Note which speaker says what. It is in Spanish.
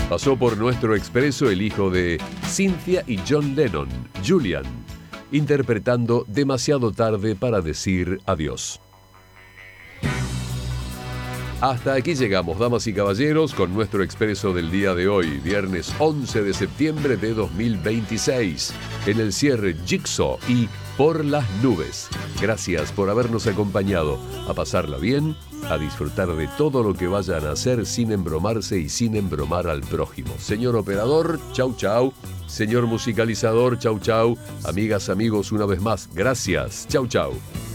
Speaker 1: Pasó por nuestro expreso el hijo de Cynthia y John Lennon, Julian, interpretando Demasiado tarde para decir adiós. Hasta aquí llegamos, damas y caballeros, con nuestro expreso del día de hoy, viernes 11 de septiembre de 2026, en el cierre Jigsaw y Por las nubes. Gracias por habernos acompañado, a pasarla bien, a disfrutar de todo lo que vayan a hacer sin embromarse y sin embromar al prójimo. Señor operador, chau chau. Señor musicalizador, chau chau. Amigas, amigos, una vez más, gracias. Chau chau.